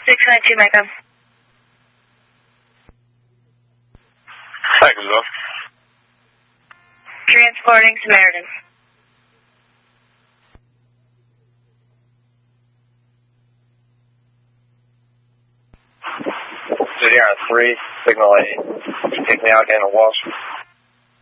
692 Mecca. Tigersville. Transporting Samaritan. City on 3, signal 8. Take me out again to Wall Street.